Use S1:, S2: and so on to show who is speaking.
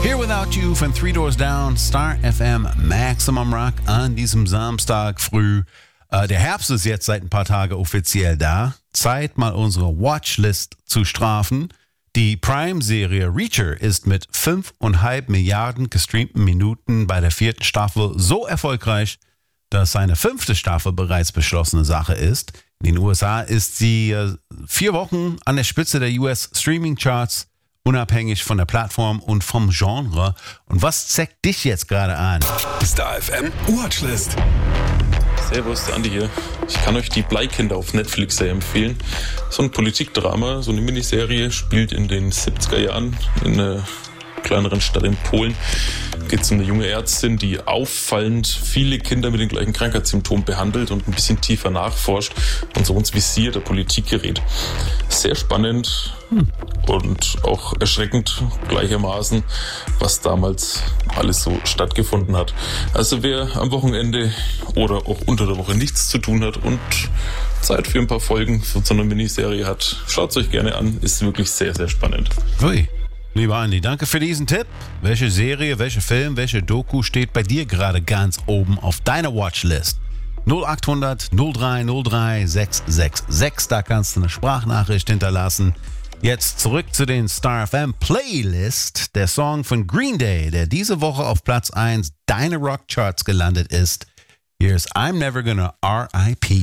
S1: Here Without You von Three Doors Down, Star FM Maximum Rock an diesem Samstag früh. Der Herbst ist jetzt seit ein paar Tagen offiziell da. Zeit, mal unsere Watchlist zu strafen. Die Prime-Serie Reacher ist mit 5,5 Milliarden gestreamten Minuten bei der 4. Staffel so erfolgreich, dass seine 5. Staffel bereits beschlossene Sache ist. In den USA ist sie 4 Wochen an der Spitze der US-Streaming-Charts, unabhängig von der Plattform und vom Genre. Und was zeigt dich jetzt gerade an?
S2: Star FM Watchlist.
S3: Servus, der Andi hier. Ich kann euch die Bleikinder auf Netflix sehr empfehlen. So ein Politikdrama, so eine Miniserie, spielt in den 70er Jahren in einer kleineren Stadt in Polen. Geht es um eine junge Ärztin, die auffallend viele Kinder mit den gleichen Krankheitssymptomen behandelt und ein bisschen tiefer nachforscht und so ins Visier der Politik gerät. Sehr spannend und auch erschreckend gleichermaßen, was damals alles so stattgefunden hat. Also wer am Wochenende oder auch unter der Woche nichts zu tun hat und Zeit für ein paar Folgen von so einer Miniserie hat, schaut es euch gerne an. Ist wirklich sehr, sehr spannend.
S1: Ui. Lieber Andi, danke für diesen Tipp. Welche Serie, welcher Film, welche Doku steht bei dir gerade ganz oben auf deiner Watchlist? 0800 0303 666, da kannst du eine Sprachnachricht hinterlassen. Jetzt zurück zu den Star FM Playlist. Der Song von Green Day, der diese Woche auf Platz 1 deiner Rockcharts gelandet ist. Hier ist I'm Never Gonna R.I.P.